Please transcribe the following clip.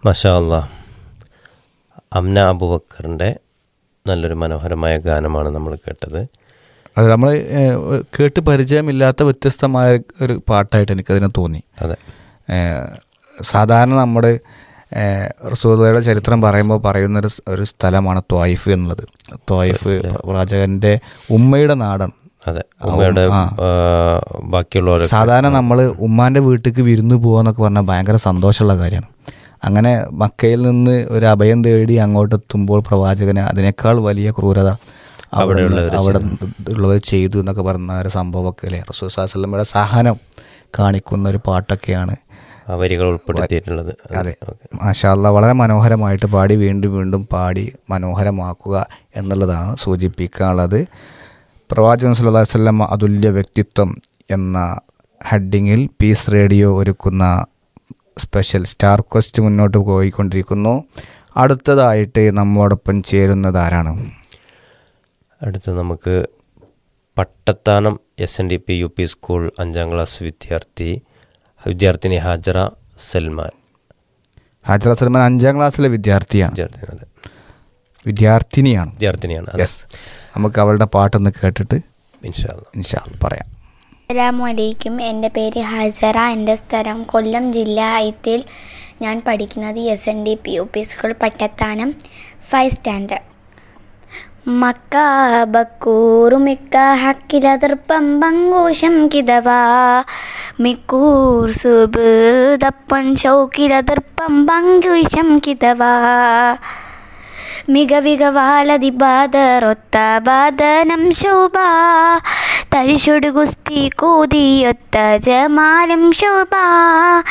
മാഷാ അല്ലാഹ്. അംന അബൂബക്കറിൻ്റെ നല്ലൊരു മനോഹരമായ ഗാനമാണ് നമ്മൾ കേട്ടത്. അത് നമ്മൾ കേട്ട് പരിചയമില്ലാത്ത വ്യത്യസ്തമായ ഒരു പാട്ടായിട്ട് എനിക്കതിനെ തോന്നി. അതെ, സാധാരണ നമ്മുടെ റസൂലുള്ളാഹിയുടെ ചരിത്രം പറയുമ്പോൾ പറയുന്നൊരു ഒരു സ്ഥലമാണ് ത്വായിഫ് എന്നുള്ളത്. ത്വായിഫ് പ്രവാചകൻ്റെ ഉമ്മയുടെ നാടാണ്. അതെ, ഉമ്മയുടെ ബാക്കിയുള്ളവർ സാധാരണ നമ്മൾ ഉമ്മാൻ്റെ വീട്ടിലേക്ക് വിരുന്ന് പോകുകയെന്നൊക്കെ പറഞ്ഞാൽ ഭയങ്കര സന്തോഷമുള്ള കാര്യമാണ്. അങ്ങനെ മക്കയിൽ നിന്ന് ഒരു അഭയം തേടി അങ്ങോട്ട് എത്തുമ്പോൾ പ്രവാചകന് അതിനേക്കാൾ വലിയ ക്രൂരത അവിടെ ഉള്ളവർ ചെയ്തു എന്നൊക്കെ പറഞ്ഞ ഒരു സംഭവമൊക്കെ അല്ലേ. റസൂൽ സല്ലല്ലാഹു അലൈഹി വസല്ലമയുടെ സഹനം കാണിക്കുന്ന ഒരു പാട്ടൊക്കെയാണ് വരികൾ ഉൾപ്പെടുത്തിയിട്ടുള്ളത്. അതെ, മാഷാ അല്ലാഹ്, വളരെ മനോഹരമായിട്ട് പാടി വീണ്ടും വീണ്ടും പാടി മനോഹരമാക്കുക എന്നുള്ളതാണ് സൂചിപ്പിക്കാനുള്ളത്. പ്രവാചകൻ സല്ലല്ലാഹു അലൈഹി വസല്ലം അതുല്യ വ്യക്തിത്വം എന്ന ഹെഡിങ്ങിൽ പീസ് റേഡിയോ ഒരുക്കുന്ന സ്പെഷ്യൽ സ്റ്റാർ ക്വസ്റ്റ് മുന്നോട്ട് പോയിക്കൊണ്ടിരിക്കുന്നു. അടുത്തതായിട്ട് നമ്മോടൊപ്പം ചേരുന്നത് ആരാണ്? അടുത്ത് നമുക്ക് Pattathanam SNDP UP school 5ാം class വിദ്യാർത്ഥിനി ഹാജറ സൽമാൻ. ഹാജറ സൽമാൻ 5ാം ക്ലാസ്സിലെ വിദ്യാർത്ഥിനിയാണ്. യെസ്, നമുക്ക് അവളുടെ പാട്ടൊന്ന് കേട്ടിട്ട് ഇൻഷാ അല്ലാഹ് പറയാം. അസ്സലാമു അലൈക്കും. എൻ്റെ പേര് ഹാജറ. എൻ്റെ സ്ഥലം കൊല്ലം ജില്ല ഐത്തിൽ. ഞാൻ പഠിക്കുന്നത് SNDP UP school Pattathanam 5 standard. Mecca ബക്കൂറുമിക്ക ഹക്കിലതിർപ്പം പങ്കൂശം കിതവാ മിക്കൂർ സുബ് ദപ്പൻ ചൗക്കിലതിർപ്പം പങ്കൂശം കിതവാ മികവികവാലതിബാദറൊത്ത ബാദനം ശോഭ തരിശൊടു ഗുസ്തി കൂതിയൊത്ത ജമാലും ശോഭ